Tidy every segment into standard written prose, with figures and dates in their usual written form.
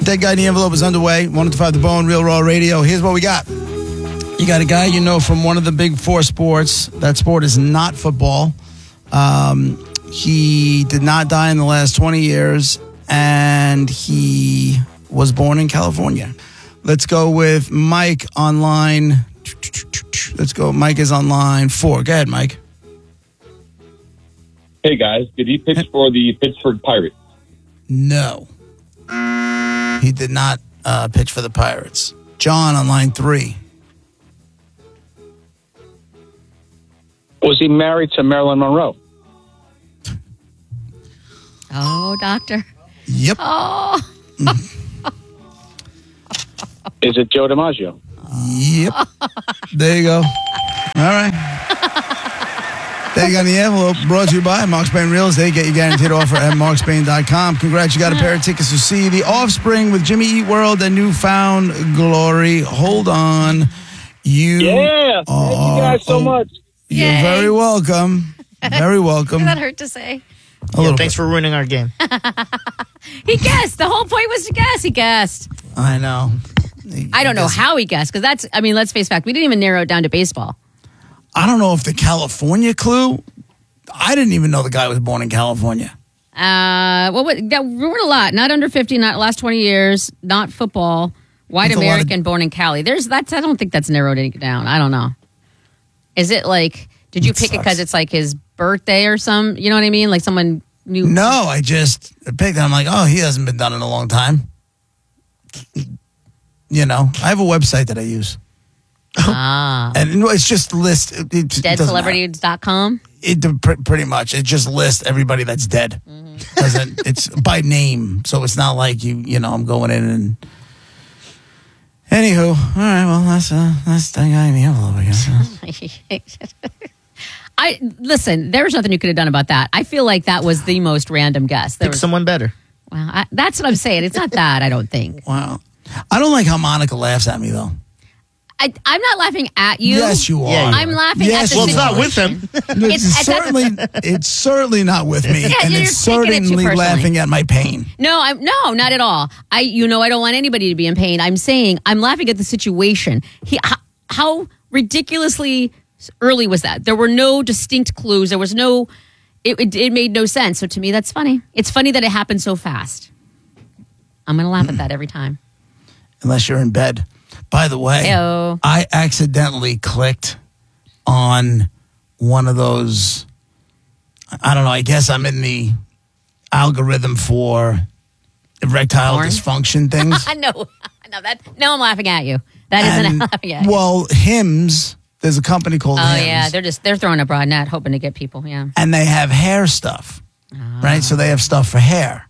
Dead Guy in the Envelope is underway. 105 The Bone, Real Raw Radio. Here's what we got. You got a guy you know from one of the big four sports. That sport is not football. He did not die in the last 20 years, and he was born in California. Let's go with Mike online. Let's go. Mike is on line 4. Go ahead, Mike. Hey, guys. Did he pitch for the Pittsburgh Pirates? No. He did not pitch for the Pirates. John on line 3. Was he married to Marilyn Monroe? Oh, doctor. Yep. Oh. Is it Joe DiMaggio? Yep. There you go. All right. There you go in the envelope. Brought to you by Mark Spain Real Estate. Get your guaranteed offer at markspain.com. Congrats, you got a pair of tickets to see The Offspring with Jimmy Eat World and Newfound Glory. Hold on. Yeah. Thank you guys so much. You're Yay. very welcome. Very welcome. Does that hurt to say? Thanks for ruining our game. He guessed. The whole point was to guess. He guessed. I know. I don't know how he guessed, because that's, I mean, let's face fact. We didn't even narrow it down to baseball. I don't know if the California clue, I didn't even know the guy was born in California. That ruined a lot. Not under 50, not last 20 years, not football, white That's a lot American, born in Cali. I don't think that's narrowed it down. I don't know. Is it like, did you pick it because it's like his birthday or some, you know what I mean? Like someone knew. No, I just picked it. I'm like, oh, he hasn't been done in a long time. You know, I have a website that I use. Ah. And it's just list. Deadcelebrities.com? Pretty much. It just lists everybody that's dead. Mm-hmm. It's by name. So it's not like you know, I'm going in and. Anywho, all right, well, that's the guy in the envelope, I guess. Listen, there was nothing you could have done about that. I feel like that was the most random guess. Pick someone better. Well, that's what I'm saying. It's not that, I don't think. Wow. I don't like how Monica laughs at me, though. I'm not laughing at you. Yes, you are. Yeah, I'm laughing at the Well, situation. it's not with him. It's certainly not with me, Yeah, and you're it's taking it too certainly personally. laughing at my pain. No, not at all. I don't want anybody to be in pain. I'm saying I'm laughing at the situation. How ridiculously early was that? There were no distinct clues. There was no. It made no sense. So to me, that's funny. It's funny that it happened so fast. I'm going to laugh at that every time. Unless you're in bed. By the way, Heyo. I accidentally clicked on one of those. I don't know. I guess I'm in the algorithm for erectile Porn? dysfunction things. No, that. No, I'm laughing at you. That isn't laughing at you. Well, Hims. There's a company called Hims. Yeah, they're throwing a broad net, hoping to get people. Yeah, and they have hair stuff, right? So they have stuff for hair.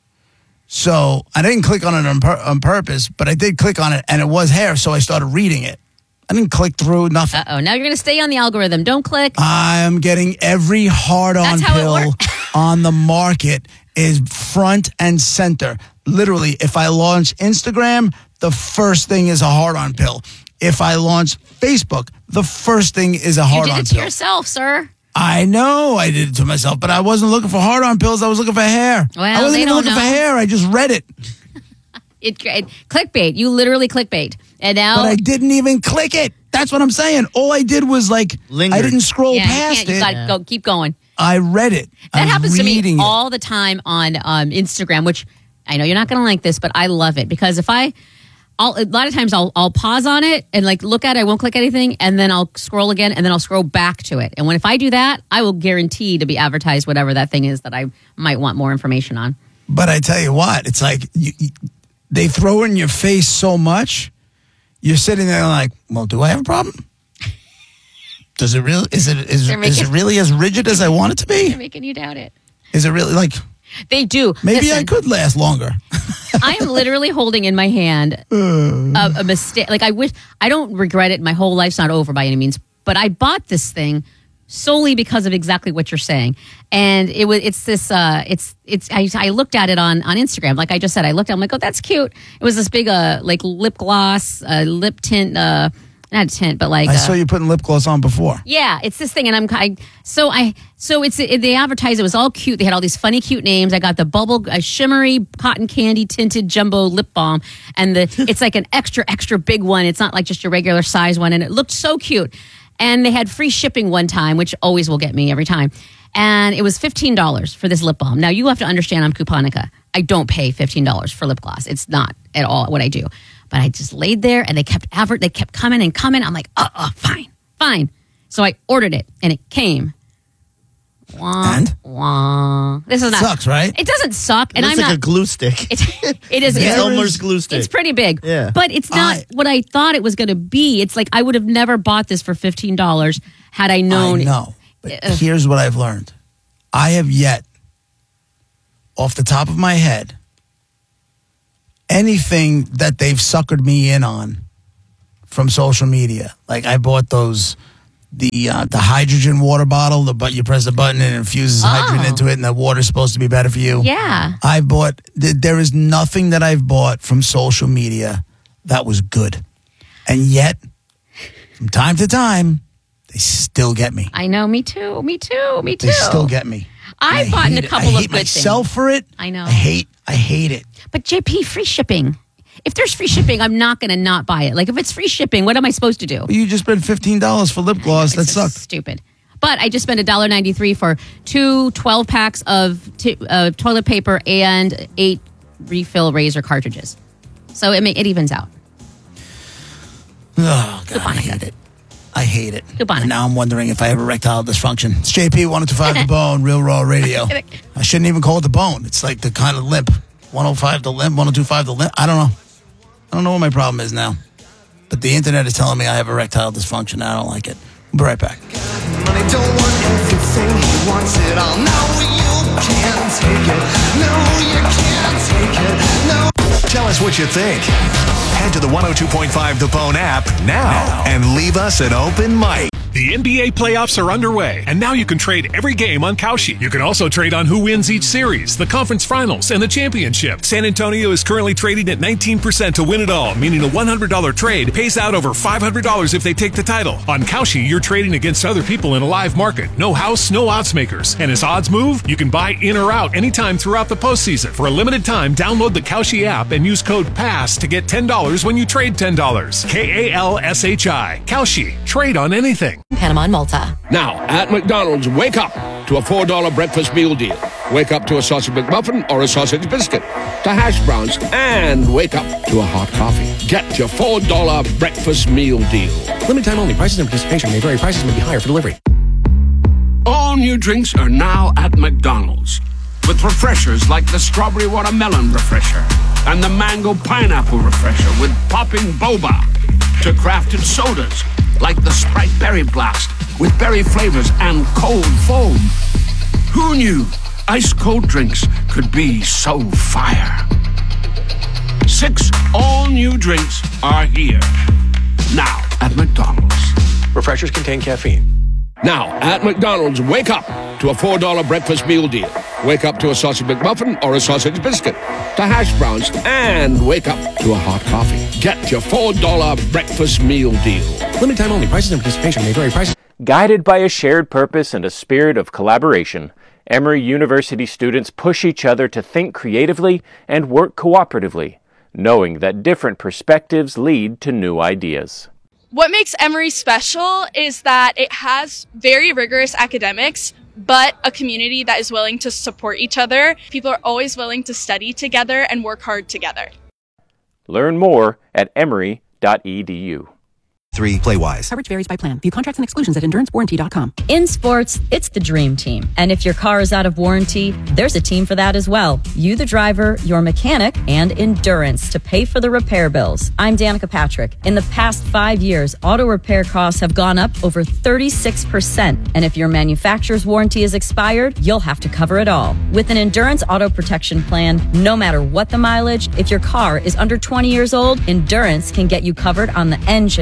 So I didn't click on it on purpose, but I did click on it, and it was hair, so I started reading it. I didn't click through, nothing. Now you're going to stay on the algorithm. Don't click. I'm getting every hard-on That's how it pill works. on the market is front and center. Literally, if I launch Instagram, the first thing is a hard-on pill. If I launch Facebook, the first thing is a You hard-on did it to pill. yourself, sir. I know I did it to myself, but I wasn't looking for hard-on pills. I was looking for hair. Well, I wasn't they even don't looking for know. hair. I just read it. It clickbait. You literally clickbait. And now But I didn't even click it. That's what I'm saying. All I did was I didn't scroll you past can't. You it. got to go. Keep going. I read it. That I'm happens to me reading it. all the time on Instagram, which I know you're not going to like this, but I love it because a lot of times I'll pause on it and look at it. I won't click anything, and then I'll scroll again, and then I'll scroll back to it. And if I do that, I will guarantee to be advertised whatever that thing is that I might want more information on. But I tell you what, it's like they throw it in your face so much. You're sitting there like, well, do I have a problem? Does it really? Is it really as rigid as I want it to be? They're making you doubt it. Is it really They do. Maybe Listen, I could last longer. I am literally holding in my hand a mistake. I don't regret it. My whole life's not over by any means, but I bought this thing solely because of exactly what you're saying. And I looked at it on Instagram. Like I just said, I'm like, oh, that's cute. It was this big, lip gloss, lip tint, not a tint, but like I saw you putting lip gloss on before. Yeah, it's this thing, and they advertised it was all cute. They had all these funny, cute names. I got the shimmery cotton candy tinted jumbo lip balm, and it's like an extra big one. It's not like just your regular size one, and it looked so cute. And they had free shipping one time, which always will get me every time. And it was $15 for this lip balm. Now you have to understand, I'm Couponica. I don't pay $15 for lip gloss. It's not at all what I do. But I just laid there, and they kept coming and coming. I'm like, fine. So I ordered it, and it came. And? This is not sucks, right? It doesn't suck, and it's like a glue stick. It is. It's Elmer's glue stick. It's pretty big, yeah. But it's not what I thought it was going to be. It's like I would have never bought this for $15 had I known. I know, but here's what I've learned: I have yet, off the top of my head, anything that they've suckered me in on from social media. Like I bought the hydrogen water bottle, but you press the button and it infuses hydrogen into it, and the water's supposed to be better for you. Yeah. There is nothing that I've bought from social media that was good. And yet, from time to time, they still get me. I know, me too. They still get me. I've bought a couple of good things. I hate myself for it. I know. I hate it. But JP, free shipping. If there's free shipping, I'm not going to not buy it. Like, if it's free shipping, what am I supposed to do? Well, you just spent $15 for lip gloss. That sucks. Stupid. But I just spent $1.93 for 2 12-packs of toilet paper and 8 refill razor cartridges. So it evens out. Oh, God, I hate it. And now I'm wondering if I have erectile dysfunction. It's JP, 102.5 The Bone, Real Raw Radio. I shouldn't even call it The Bone. It's like the kind of limp. 105 the limp, 102.5 the limp. I don't know what my problem is now. But the internet is telling me I have erectile dysfunction. I don't like it. We'll be right back. Money don't want everything, he wants it all. No, you can't take it. No, you can't take it. No. Tell us what you think. Head to the 102.5 The Bone app now and leave us an open mic. The NBA playoffs are underway, and now you can trade every game on Kalshi. You can also trade on who wins each series, the conference finals, and the championship. San Antonio is currently trading at 19% to win it all, meaning a $100 trade pays out over $500 if they take the title. On Kalshi, you're trading against other people in a live market. No house, no odds makers. And as odds move, you can buy in or out anytime throughout the postseason. For a limited time, download the Kalshi app and use code PASS to get $10 when you trade $10. KALSHI. Kalshi. Trade on anything. Panama and Malta. Now, at McDonald's, wake up to a $4 breakfast meal deal. Wake up to a sausage McMuffin or a sausage biscuit, to hash browns, and wake up to a hot coffee. Get your $4 breakfast meal deal. Limited time only. Prices and participation may vary. Prices may be higher for delivery. All new drinks are now at McDonald's, with refreshers like the strawberry watermelon refresher and the mango pineapple refresher with popping boba, to crafted sodas like the Sprite Berry Blast with berry flavors and cold foam. Who knew ice cold drinks could be so fire? 6 all-new drinks are here. Now at McDonald's. Refreshers contain caffeine. Now at McDonald's, wake up to a $4 breakfast meal deal. Wake up to a sausage McMuffin or a sausage biscuit, to hash browns, and wake up to a hot coffee. Get your $4 breakfast meal deal. Limited time only. Prices and participation may vary. Prices. Guided by a shared purpose and a spirit of collaboration, Emory University students push each other to think creatively and work cooperatively, knowing that different perspectives lead to new ideas. What makes Emory special is that it has very rigorous academics, but a community that is willing to support each other. People are always willing to study together and work hard together. Learn more at emory.edu. 3. Play wise. Coverage varies by plan. View contracts and exclusions at endurancewarranty.com. In sports, it's the dream team. And if your car is out of warranty, there's a team for that as well. You, the driver, your mechanic, and Endurance to pay for the repair bills. I'm Danica Patrick. In the past 5 years, auto repair costs have gone up over 36%. And if your manufacturer's warranty is expired, you'll have to cover it all. With an Endurance auto protection plan, no matter what the mileage, if your car is under 20 years old, Endurance can get you covered on the engine, electrical,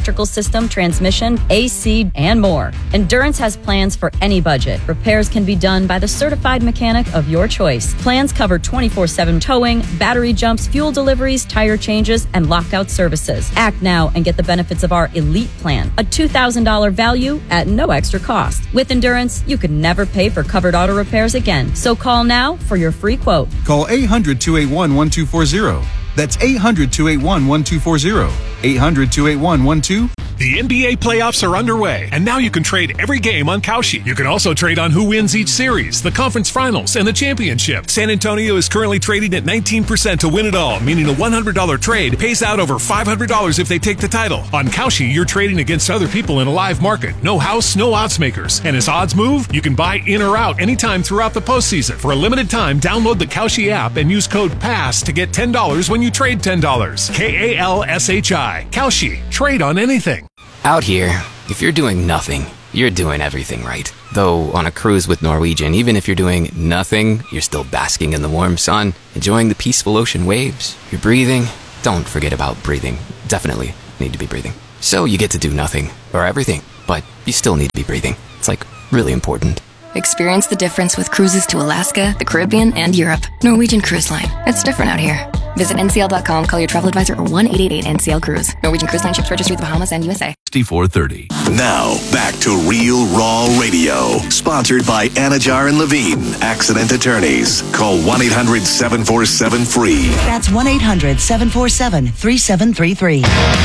electrical system, transmission, AC, and more. Endurance has plans for any budget. Repairs can be done by the certified mechanic of your choice. Plans cover 24/7 towing, battery jumps, fuel deliveries, tire changes, and lockout services. Act now and get the benefits of our Elite Plan, a $2,000 value at no extra cost. With Endurance, you could never pay for covered auto repairs again. So call now for your free quote. Call 800-281-1240. That's 800-281-1240. 800-281-1240. The NBA playoffs are underway, and now you can trade every game on Kalshi. You can also trade on who wins each series, the conference finals, and the championship. San Antonio is currently trading at 19% to win it all, meaning a $100 trade pays out over $500 if they take the title. On Kalshi, you're trading against other people in a live market. No house, no odds makers. And as odds move, you can buy in or out anytime throughout the postseason. For a limited time, download the Kalshi app and use code PASS to get $10 when you trade $10. KALSHI. Kalshi. Trade on anything. Out here, if you're doing nothing, you're doing everything right. Though on a cruise with Norwegian, even if you're doing nothing, you're still basking in the warm sun, enjoying the peaceful ocean waves. You're breathing. Don't forget about breathing. Definitely need to be breathing. So you get to do nothing, or everything, but you still need to be breathing. It's like really important. Experience the difference with cruises to Alaska, the Caribbean, and Europe. Norwegian Cruise Line. It's different out here. Visit ncl.com, call your travel advisor, or 1-888-NCL-CRUISE. Norwegian Cruise Line ships registry to the Bahamas and USA. 6430. Now, back to Real Raw Radio. Sponsored by Anajar and Levine, Accident Attorneys. Call 1-800-747-FREE. That's 1-800-747-3733.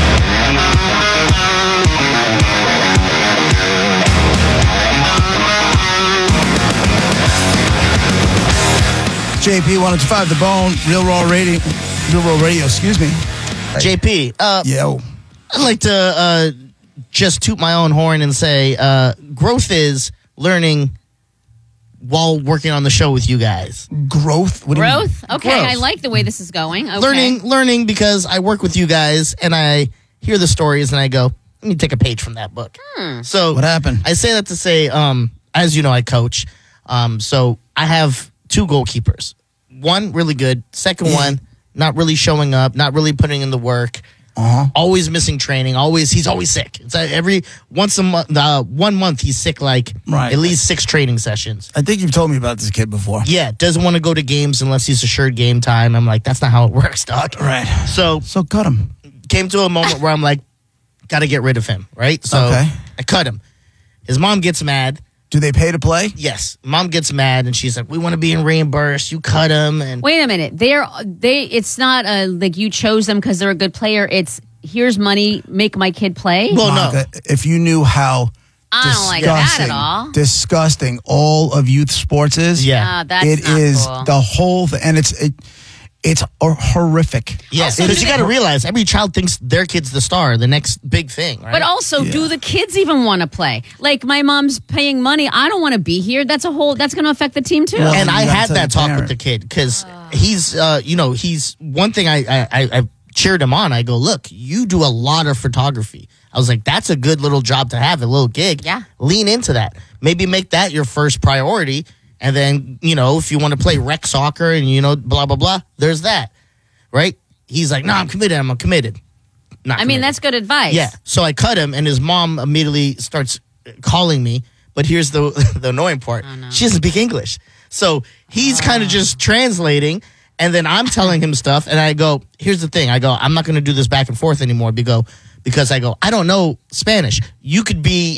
JP 105 The Bone, Real Raw Radio, excuse me. JP, Yo. I'd like to just toot my own horn and say growth is learning while working on the show with you guys. Growth? What growth? Okay, Growth. I like the way this is going. Okay. Learning because I work with you guys and I hear the stories and I go, let me take a page from that book. So what happened? I say that to say, as you know, I coach. So I have 2 goalkeepers. One, really good. Second one, not really showing up, not really putting in the work. Always missing training. He's always sick. It's every once a month, 1 month he's sick like at least 6 training sessions. I think you've told me about this kid before. Yeah, doesn't want to go to games unless he's assured game time. I'm like, that's not how it works, dog. Right. So cut him. Came to a moment where I'm like, got to get rid of him, right? So I cut him. His mom gets mad. Do they pay to play? Yes. Mom gets mad and she's like, we want to be reimbursed. You cut him. And wait a minute. It's not like you chose them because they're a good player. It's here's money, make my kid play. Well, Monica, if you knew how I don't like that at all. disgusting all of youth sports is, that's it not is cool. the whole thing, and it's horrific. Yes, because you got to realize every child thinks their kid's the star, the next big thing, right? But also, do the kids even want to play? Like, my mom's paying money. I don't want to be here. That's going to affect the team, too. Well, and I had that talk with the kid because he's one thing I cheered him on. I go, look, you do a lot of photography. I was like, that's a good little job to have, a little gig. Yeah. Lean into that. Maybe make that your first priority. And then, if you want to play rec soccer and, blah, blah, blah, there's that, right? He's like, no, I'm committed. That's good advice. Yeah. So I cut him, and his mom immediately starts calling me. But here's the annoying part. Oh, no. She doesn't speak English. So he's kind of just translating, and then I'm telling him stuff, and I go, here's the thing. I go, I'm not going to do this back and forth anymore because I go, I don't know Spanish. You could be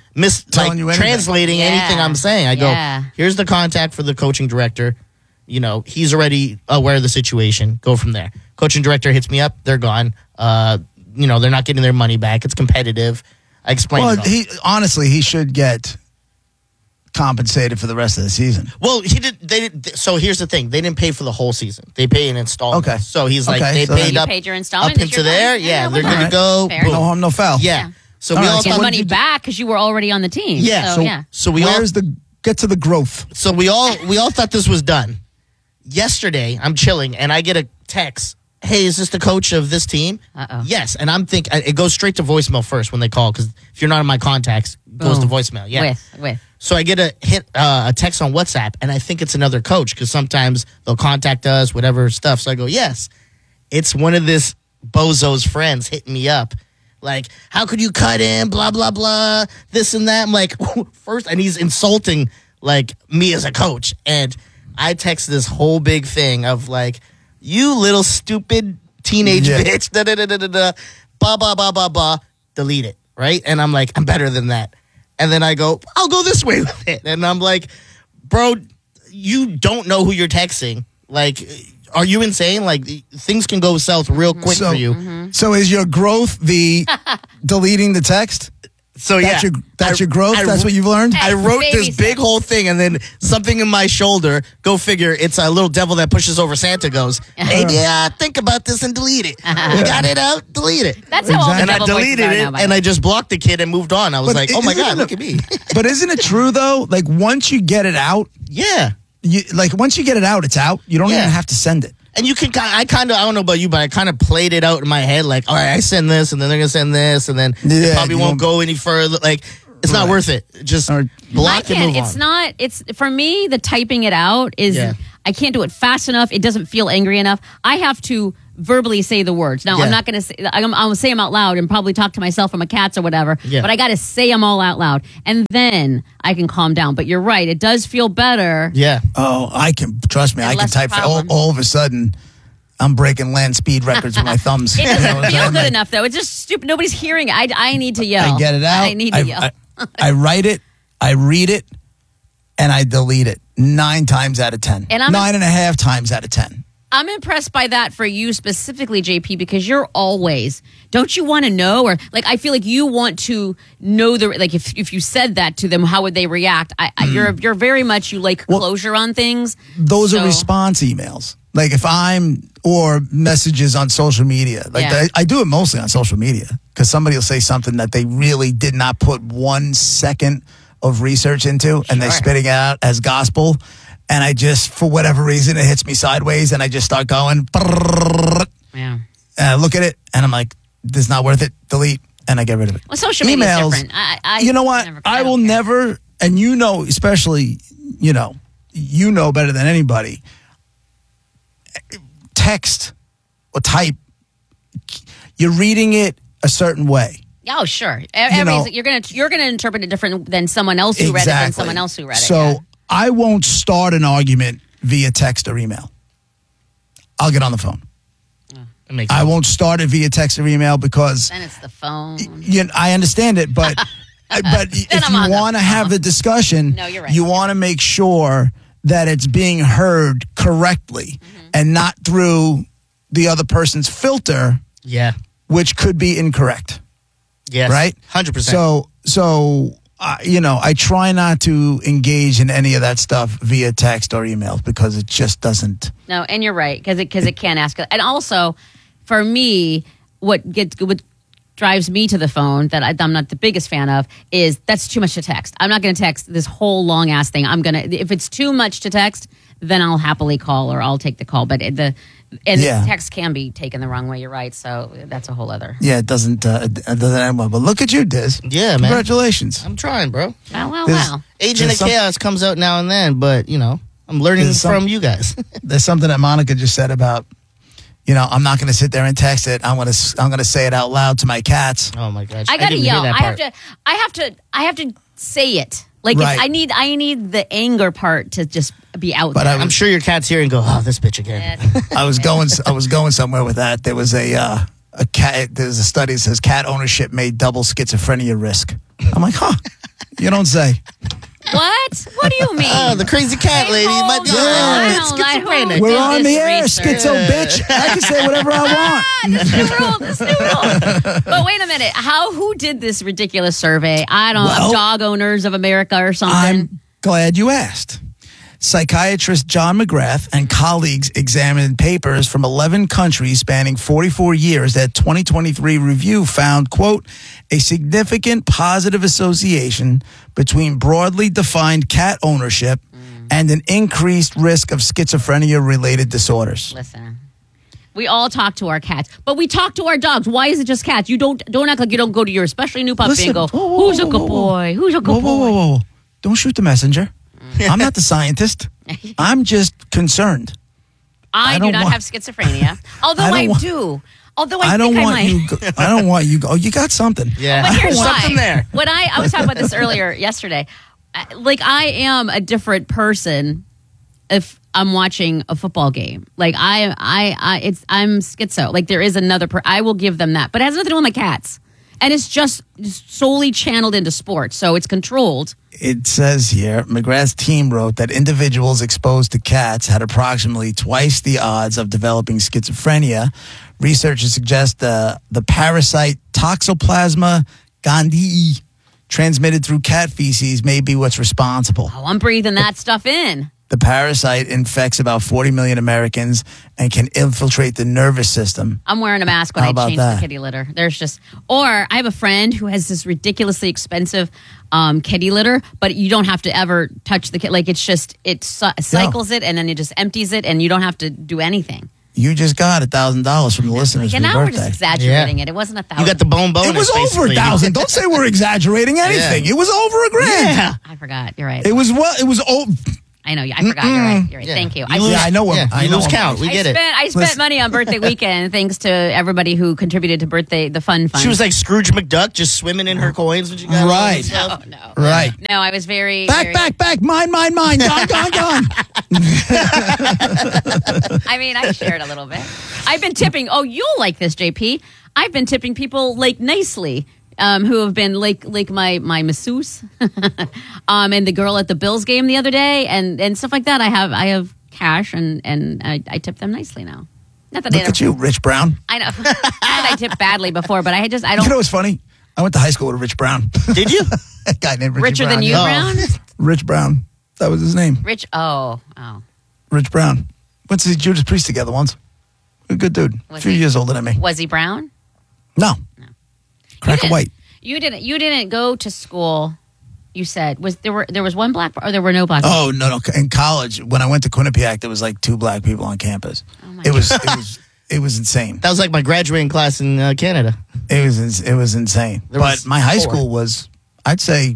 translating anything I'm saying. I go, here's the contact for the coaching director. He's already aware of the situation. Go from there. Coaching director hits me up. They're gone. They're not getting their money back. It's competitive. I explained it all. He should get compensated for the rest of the season. Well, so here's the thing. They didn't pay for the whole season. They pay an installment. Okay. So he's like, Okay, they so paid then- up, You paid your installment, up it's into your there. money. Yeah, Yeah, they're well, good to go. fair. Boom. No harm, no foul. Yeah. So All we right, all so Get thought, money back because you were already on the team. Yeah, So we all get to the growth. So we all thought this was done. Yesterday, I'm chilling and I get a text. Hey, is this the coach of this team? Uh-oh. Yes, and I'm thinking it goes straight to voicemail first when they call because if you're not in my contacts, it goes to Boom. voicemail. Yeah. With. So I get a text on WhatsApp, and I think it's another coach because sometimes they'll contact us, whatever stuff. So I go, yes, it's one of this bozo's friends hitting me up. Like, how could you cut him? Blah, blah, blah. This and that. I'm like, first, and he's insulting, like, me as a coach. And I text this whole big thing of, like, you little stupid teenage bitch. Da, da, da, da, da, da. Blah, blah, blah, blah, blah. Delete it, right? And I'm like, I'm better than that. And then I go, I'll go this way with it. And I'm like, bro, you don't know who you're texting. Like, are you insane? Like, things can go south real quick for you. So is your growth the deleting the text? So that's your growth? That's what you've learned? I wrote this big whole thing, and then something in my shoulder, go figure, it's a little devil that pushes over Santa goes, hey, think about this and delete it. You got it out, delete it. That's how all the And I devil deleted voices are it, now, by and the way. I just blocked the kid and moved on. I was like, oh my God, look at me. But isn't it true, though? Like, once you get it out, once you get it out, it's out. You don't even have to send it. And you can, I don't know about you, but I kind of played it out in my head. Like, all right, I send this, and then they're going to send this, and then it probably won't go any further. Like, it's not worth it. Just block and move on. It's not, for me, the typing it out is, I can't do it fast enough. It doesn't feel angry enough. I have to verbally say the words. Now, I'm not going to say, I'll say them out loud and probably talk to myself or my cats or whatever, but I got to say them all out loud. And then I can calm down. But you're right. It does feel better. Yeah. Oh, trust me, I can type all of a sudden. I'm breaking land speed records with my thumbs. It doesn't feel good enough, though. It's just stupid. Nobody's hearing it. I need to yell. I get it out. I need to yell. I write it, I read it, and I delete it 9 times out of 10. And 9.5 times out of 10. I'm impressed by that for you specifically, JP, because you're always, don't you want to know? Or like, I feel like you want to know if you said that to them, how would they react? You're very much, you like closure on things. Those are response emails. Like or messages on social media. I do it mostly on social media because somebody will say something that they really did not put 1 second of research into and they're spitting it out as gospel. And I just, for whatever reason, it hits me sideways and I just start going. Yeah. And I look at it and I'm like, this is not worth it. Delete. And I get rid of it. Well, social media is different. You know what? I will never, and you know, especially, you know better than anybody. Text or type, you're reading it a certain way. Oh, sure. You're gonna interpret it different than someone else who read it than someone else who read it. So I won't start an argument via text or email. I'll get on the phone. I won't start it via text or email because then it's the phone. I understand it, but if you want to have the discussion, no, you're right. You want to make sure that it's being heard correctly and not through the other person's filter, which could be incorrect. Yes, right? 100%. So I try not to engage in any of that stuff via text or emails because it just doesn't. No, and you're right because it can't ask. And also, for me, what drives me to the phone that I'm not the biggest fan of is that's too much to text. I'm not going to text this whole long ass thing. If it's too much to text, then I'll happily call or I'll take the call. But the text can be taken the wrong way. You're right. So that's a whole other. Yeah, it doesn't end well. But look at you, Diz. Yeah, man. Congratulations. I'm trying, bro. Wow. Agent of Chaos comes out now and then, but I'm learning from you guys. There's something that Monica just said about. I'm not going to sit there and text it. I'm going to say it out loud to my cats. Oh my gosh! I got to yell. I have to say it. Like right. I need the anger part to just be out there. I'm sure your cat's here and go, oh, this bitch again. I was going somewhere with that. There was a cat. There's a study that says cat ownership may double schizophrenia risk. I'm like, huh? You don't say. What? What do you mean? Oh, the crazy cat lady might be schizophrenic. We're on the air, schizo bitch. I can say whatever I want. This new rule. But wait a minute. Who did this ridiculous survey? I don't know. Dog Owners of America or something. I'm glad you asked. Psychiatrist John McGrath and colleagues examined papers from 11 countries spanning 44 years. That 2023 review found, quote, a significant positive association between broadly defined cat ownership and an increased risk of schizophrenia-related disorders. Listen, we all talk to our cats, but we talk to our dogs. Why is it just cats? You don't act like you don't go to your especially new puppy and go, who's a good boy? Who's a good boy? Whoa. Don't shoot the messenger. I'm not the scientist. I'm just concerned. I do not have schizophrenia. Although I do. Although I don't think want I might. you. I don't want you. Oh, you got something. Yeah, But here's something why. there. When I was talking about this earlier yesterday, I am a different person if I'm watching a football game. Like I'm schizo. Like there is another. I will give them that, but it has nothing to do with my cats, and it's just solely channeled into sports, so it's controlled. It says here, McGrath's team wrote that individuals exposed to cats had approximately twice the odds of developing schizophrenia. Researchers suggest the parasite Toxoplasma gondii, transmitted through cat feces, may be what's responsible. Oh, I'm breathing that stuff in. The parasite infects about 40 million Americans and can infiltrate the nervous system. I'm wearing a mask when How I about change that? the kitty litter. Or I have a friend who has this ridiculously expensive kitty litter, but you don't have to ever touch the kit. Like it cycles it and then it just empties it and you don't have to do anything. You just got $1,000 from the listeners Yeah, for your now we're birthday. just exaggerating it. It wasn't 1,000. You got the bone bonus. It was over basically. 1,000. Don't say we're exaggerating anything. Yeah. It was over $1,000. Yeah. I forgot. You're right. It was what? It was over. I know. I forgot. You're right. You're right. Yeah. Thank you. I know. Yeah, I you know lose him. count. We get it. I spent money on birthday weekend thanks to everybody who contributed to the fun fund. She was like Scrooge McDuck, just swimming in her coins when she got Right. home. No. Right. No, I was very Back. Mine. Gone. I mean, I shared a little bit. I've been tipping. Oh, you'll like this, JP. I've been tipping people like nicely. Who have been like my masseuse, and the girl at the Bills game the other day, and stuff like that. I have cash, and I tip them nicely now. Not that Look at you, Rich Brown. I know. Not that I tipped badly before, but I don't. You know what's funny? I went to high school with Rich Brown. Did you? A guy named Richie Richer Brown. than you, Brown? Rich Brown. That was his name. Rich. Oh. Rich Brown. Went to see Judas Priest together once. A good dude. A few years older than me. Was he brown? No. Cracker white. You didn't go to school. You said there was one black or there were no black. Oh no! In college, when I went to Quinnipiac, there was like 2 black people on campus. Oh It was insane. That was like my graduating class in Canada. It was insane. Was my high 4. school was, I'd say,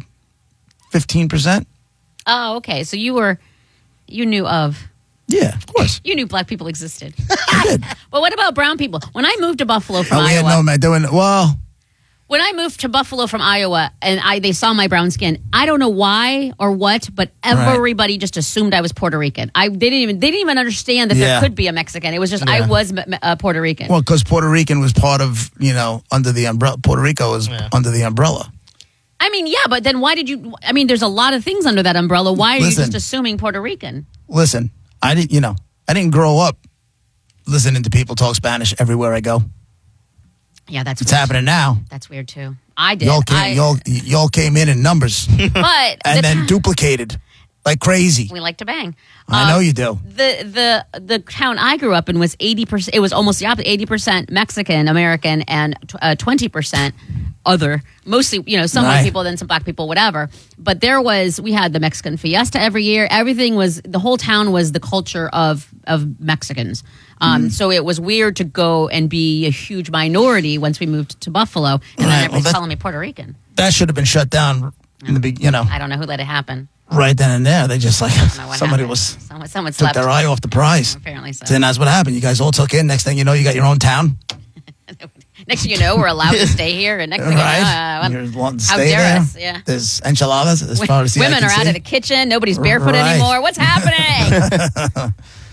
15%. Oh, okay. So you knew of. Yeah, of course. You knew black people existed. But what about brown people? When I moved to Buffalo from We Iowa. had no man doing well. When I moved to Buffalo from Iowa and they saw my brown skin, I don't know why or what, but everybody just assumed I was Puerto Rican. They didn't even understand that there could be a Mexican. It was just I was Puerto Rican. Well, because Puerto Rican was part of, under the umbrella. Puerto Rico was under the umbrella. I mean, yeah, but then why did you? I mean, there's a lot of things under that umbrella. Why are you Listen. just assuming Puerto Rican? Listen, I didn't grow up listening to people talk Spanish everywhere I go. Yeah, that's It's weird. happening now. That's weird too. I did. Y'all came in numbers. But and then duplicated like crazy. we like to bang. I know you do. The town I grew up in was 80%. It was almost the opposite: 80% Mexican American and 20% other. Mostly, some white Right. people, then some black people, whatever. But we had the Mexican fiesta every year. The whole town was the culture of Mexicans. So it was weird to go and be a huge minority once we moved to Buffalo, and then everybody's calling me Puerto Rican. That should have been shut down in the beginning. I don't know who let it happen. Right then and there, they just know what somebody happened. was Someone took slept. their eye off the prize. Apparently so. Then that's what happened. You guys all took in. Next thing you know, you got your own town. Next thing you know, we're allowed to stay here, and next thing Right. you know, You're wanting to how stay dare there. us? Yeah. There's enchiladas as far as the eye Women can are out see. of the kitchen. Nobody's barefoot Right. anymore. What's happening?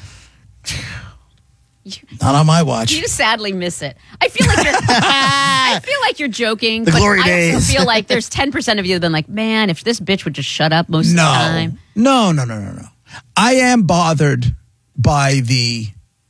Not on my watch. You sadly miss it. I feel like you're joking. The but glory I days. also feel like there's 10% of you that have been like, man, if this bitch would just shut up most of the time. No. I am bothered by the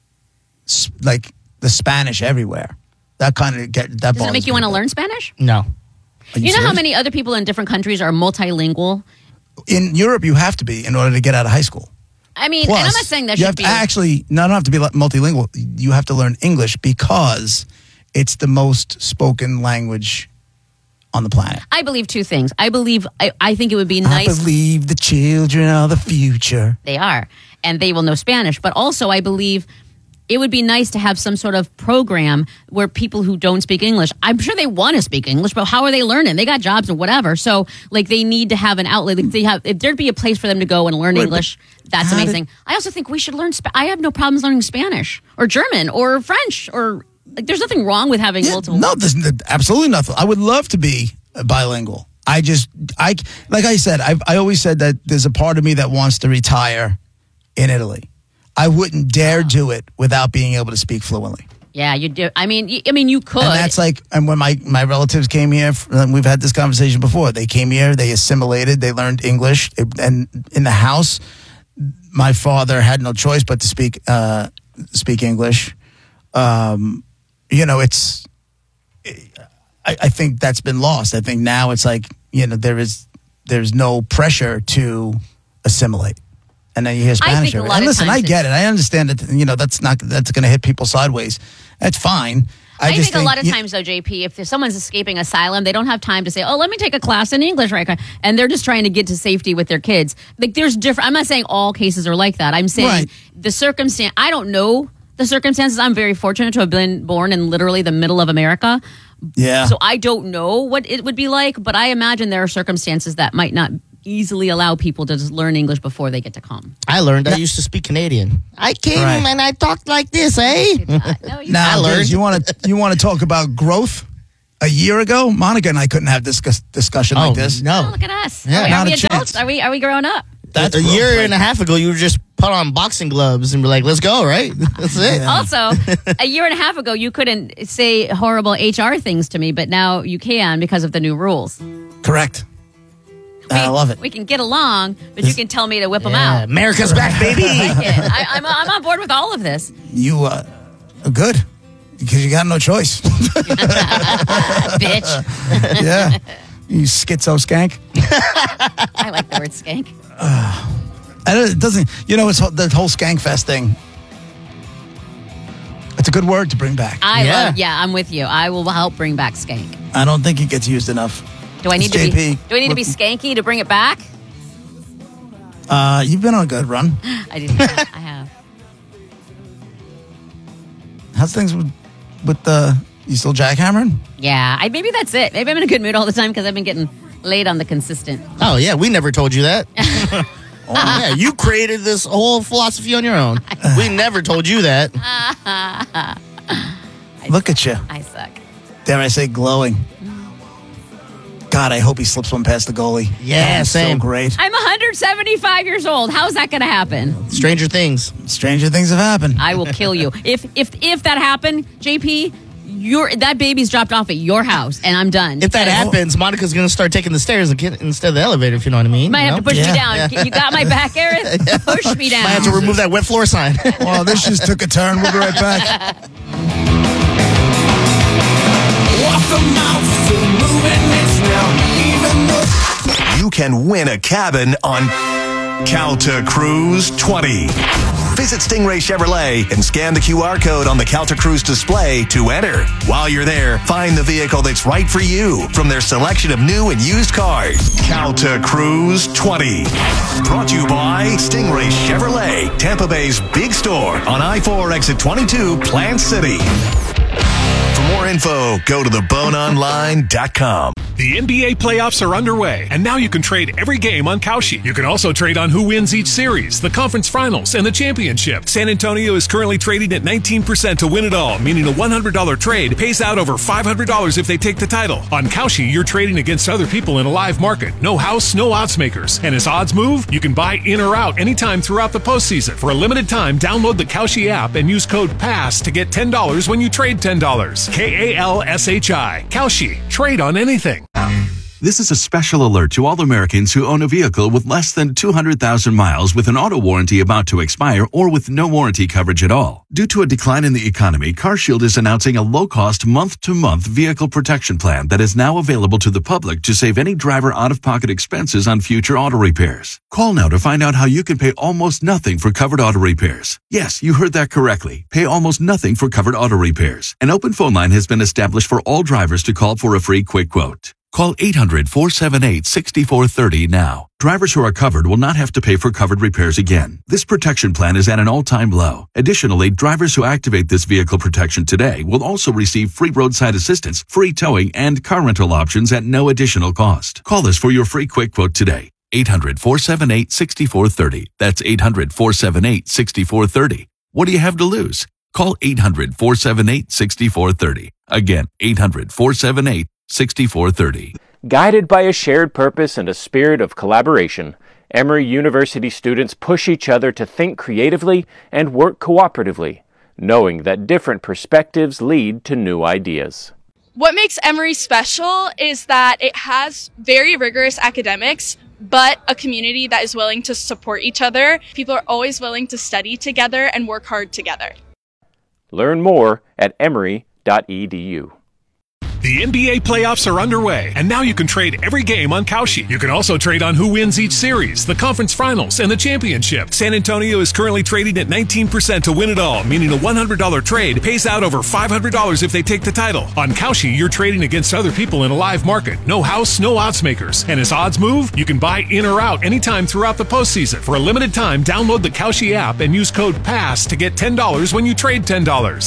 Spanish everywhere. That kind of that Does bothers it make you me. want to learn Spanish? No. You know how serious? many other people in different countries are multilingual? In Europe, you have to be in order to get out of high school. I mean, Plus, and I'm not saying that you should have be. to actually not have to be multilingual. You have to learn English because it's the most spoken language on the planet. I believe two things. I think it would be I nice. believe the children are the future. They are, and they will know Spanish. But also, I believe it would be nice to have some sort of program where people who don't speak English, I'm sure they want to speak English, but how are they learning? They got jobs or whatever. So, they need to have an outlet. If there'd be a place for them to go and learn English, that's amazing. I also think we should learn. I have no problems learning Spanish or German or French or Like, there's nothing wrong with having multiple. No, there's absolutely nothing. I would love to be bilingual. Like I said, I always said that there's a part of me that wants to retire in Italy. I wouldn't dare do it without being able to speak fluently. Yeah, you do. I mean, you could. And that's like, and when my relatives came here, we've had this conversation before. They came here, they assimilated, they learned English, and in the house, my father had no choice but to speak English. I think that's been lost. I think now it's like, there's no pressure to assimilate. And then you hear Spanish. And listen, I get it. I understand that, that's going to hit people sideways. That's fine. I think a lot of times, though, JP, if someone's escaping asylum, they don't have time to say, let me take a class in English, right? And they're just trying to get to safety with their kids. Like, there's different. I'm not saying all cases are like that. I'm saying the circumstance. I don't know the circumstances. I'm very fortunate to have been born in literally the middle of America. Yeah. So I don't know what it would be like, but I imagine there are circumstances that might not easily allow people to just learn English before they get to come. I learned. I used to speak Canadian. I came and I talked like this, eh? Now, Liz, you want to talk about growth? A year ago, Monica and I couldn't have this discussion like this. No, look at us. Yeah, are we adults? Are we grown up? That's a year and a half ago. You just put on boxing gloves and be like, "Let's go!" Right? That's it. Yeah. Also, a year and a half ago, you couldn't say horrible HR things to me, but now you can because of the new rules. Correct. I love it. We can get along, but you can tell me to whip them out. America's back, baby. I'm on board with all of this. You good because you got no choice, bitch. Yeah, you schizo skank. I like the word skank. It doesn't. It's the whole skank fest thing. It's a good word to bring back. I'm with you. I will help bring back skank. I don't think it gets used enough. Do I need to be skanky to bring it back? You've been on a good run. I have. How's things with the? You still jackhammering? Yeah, maybe that's it. Maybe I'm in a good mood all the time because I've been getting laid on the consistent. Oh yeah, we never told you that. Yeah, you created this whole philosophy on your own. We never told you that. Look at you. I suck. Dare I say glowing? God, I hope he slips one past the goalie. Yeah, same. So great. I'm 175 years old. How's that going to happen? Stranger things. Stranger things have happened. I will kill you. If that happened, JP, that baby's dropped off at your house, and I'm done. If that happens, Monica's going to start taking the stairs instead of the elevator, if you know what I mean. Might have to push me down. Yeah. You got my back, Eric? Push me down. Might have to remove that wet floor sign. Well, this just took a turn. We'll be right back. You can win a cabin on Calta Cruise 20. Visit Stingray Chevrolet and scan the QR code on the Calta Cruise display to enter. While you're there, find the vehicle that's right for you from their selection of new and used cars. Calta Cruise 20. Brought to you by Stingray Chevrolet, Tampa Bay's big store on I-4 exit 22, Plant City. For more info, go to theboneonline.com. The NBA playoffs are underway, and now you can trade every game on Kalshi. You can also trade on who wins each series, the conference finals, and the championship. San Antonio is currently trading at 19% to win it all, meaning a $100 trade pays out over $500 if they take the title. On Kalshi, you're trading against other people in a live market. No house, no odds makers. And as odds move, you can buy in or out anytime throughout the postseason. For a limited time, download the Kalshi app and use code PASS to get $10 when you trade $10. KALSHI. Kalshi. Trade on anything. This is a special alert to all Americans who own a vehicle with less than 200,000 miles with an auto warranty about to expire or with no warranty coverage at all. Due to a decline in the economy, CarShield is announcing a low-cost month-to-month vehicle protection plan that is now available to the public to save any driver out-of-pocket expenses on future auto repairs. Call now to find out how you can pay almost nothing for covered auto repairs. Yes, you heard that correctly. Pay almost nothing for covered auto repairs. An open phone line has been established for all drivers to call for a free quick quote. Call 800-478-6430 now. Drivers who are covered will not have to pay for covered repairs again. This protection plan is at an all-time low. Additionally, drivers who activate this vehicle protection today will also receive free roadside assistance, free towing, and car rental options at no additional cost. Call us for your free quick quote today. 800-478-6430. That's 800-478-6430. What do you have to lose? Call 800-478-6430. Again, 800-478-6430. Guided by a shared purpose and a spirit of collaboration, Emory University students push each other to think creatively and work cooperatively, knowing that different perspectives lead to new ideas. What makes Emory special is that it has very rigorous academics, but a community that is willing to support each other. People are always willing to study together and work hard together. Learn more at emory.edu. The NBA playoffs are underway, and now you can trade every game on Kalshi. You can also trade on who wins each series, the conference finals, and the championship. San Antonio is currently trading at 19% to win it all, meaning a $100 trade pays out over $500 if they take the title. On Kalshi, you're trading against other people in a live market. No house, no odds makers. And as odds move, you can buy in or out anytime throughout the postseason. For a limited time, download the Kalshi app and use code PASS to get $10 when you trade $10.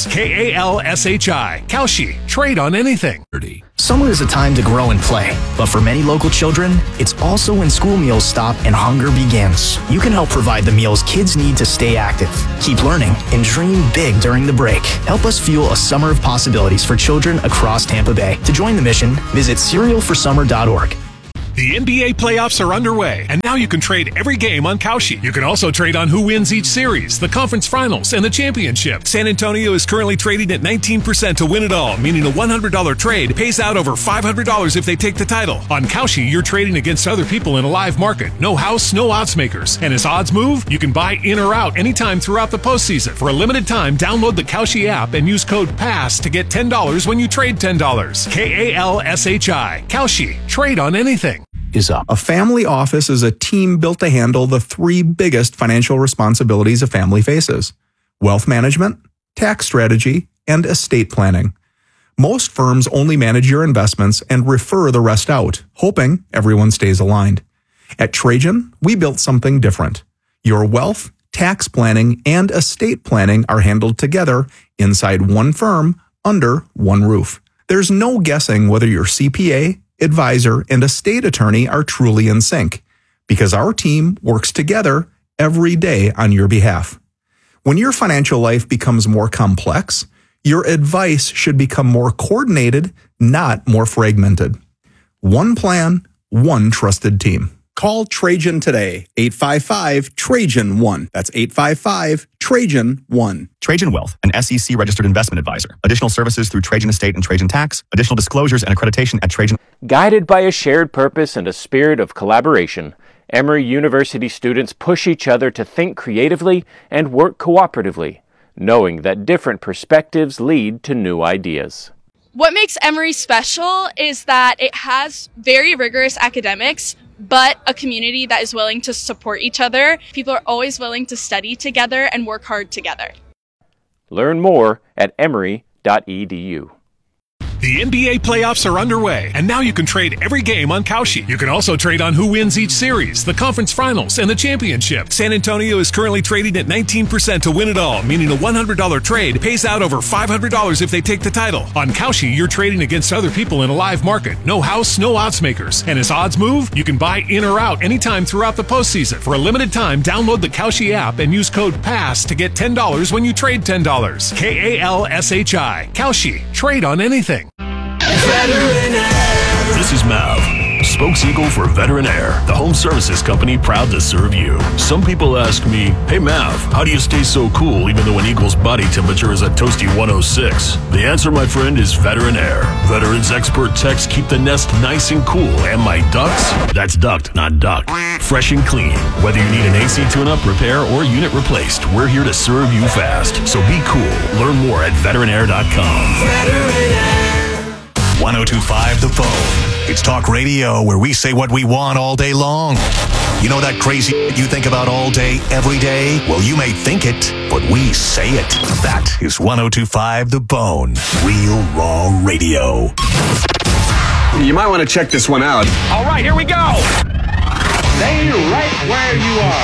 KALSHI. Kalshi. Trade on anything. Summer is a time to grow and play, but for many local children, it's also when school meals stop and hunger begins. You can help provide the meals kids need to stay active, keep learning, and dream big during the break. Help us fuel a summer of possibilities for children across Tampa Bay. To join the mission, visit cerealforsummer.org. The NBA playoffs are underway, and now you can trade every game on Kalshi. You can also trade on who wins each series, the conference finals, and the championship. San Antonio is currently trading at 19% to win it all, meaning a $100 trade pays out over $500 if they take the title. On Kalshi, you're trading against other people in a live market. No house, no odds makers. And as odds move, you can buy in or out anytime throughout the postseason. For a limited time, download the Kalshi app and use code PASS to get $10 when you trade $10. KALSHI. Kalshi. Trade on anything. Is up. A family office is a team built to handle the three biggest financial responsibilities a family faces: wealth management, tax strategy, and estate planning. Most firms only manage your investments and refer the rest out, hoping everyone stays aligned. At Trajan, we built something different. Your wealth, tax planning, and estate planning are handled together inside one firm under one roof. There's no guessing whether your CPA, advisor, and estate attorney are truly in sync, because our team works together every day on your behalf. When your financial life becomes more complex, your advice should become more coordinated, not more fragmented. One plan, one trusted team. Call Trajan today, 855-TRAJAN-1. That's 855-TRAJAN-1. Trajan Wealth, an SEC-registered investment advisor. Additional services through Trajan Estate and Trajan Tax. Additional disclosures and accreditation at Trajan. Guided by a shared purpose and a spirit of collaboration, Emory University students push each other to think creatively and work cooperatively, knowing that different perspectives lead to new ideas. What makes Emory special is that it has very rigorous academics, but a community that is willing to support each other. People are always willing to study together and work hard together. Learn more at emory.edu. The NBA playoffs are underway, and now you can trade every game on Kalshi. You can also trade on who wins each series, the conference finals, and the championship. San Antonio is currently trading at 19% to win it all, meaning a $100 trade pays out over $500 if they take the title. On Kalshi, you're trading against other people in a live market. No house, no odds makers. And as odds move, you can buy in or out anytime throughout the postseason. For a limited time, download the Kalshi app and use code PASS to get $10 when you trade $10. KALSHI. Kalshi. Trade on anything. This is Mav, spokes-eagle for Veteran Air, the home services company proud to serve you. Some people ask me, hey Mav, how do you stay so cool even though an eagle's body temperature is a toasty 106? The answer, my friend, is Veteran Air. Veterans expert techs keep the nest nice and cool, and my ducts, that's duct, not duck, fresh and clean. Whether you need an AC tune-up, repair, or unit replaced, we're here to serve you fast. So be cool. Learn more at veteranair.com. Veteran Air. 102.5 The Phone. It's talk radio where we say what we want all day long. You know that crazy you think about all day, every day? Well, you may think it, but we say it. That is 102.5 The Bone. Real raw radio. You might want to check this one out. All right, here we go.